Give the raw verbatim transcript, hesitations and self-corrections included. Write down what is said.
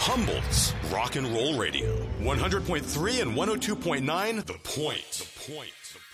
Humboldt's Rock and Roll Radio. one hundred point three and one oh two point nine The Point. The Point. The Point.